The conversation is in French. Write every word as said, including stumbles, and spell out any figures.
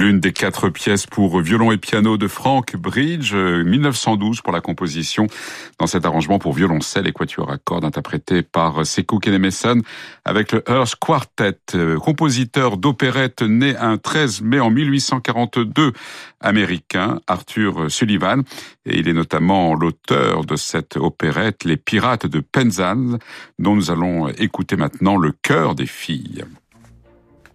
l'une des quatre pièces pour violon et piano de Frank Bridge, mille neuf cent douze pour la composition dans cet arrangement pour violoncelle et quatuor à cordes interprété par Sekou Kenemeson avec le Earth Quartet, compositeur d'opérette né un treize mai en mille huit cent quarante-deux, américain, Arthur Sullivan, et il est notamment l'auteur de cette opérette Les Pirates de Penzance, dont nous allons écouter maintenant le chœur des filles.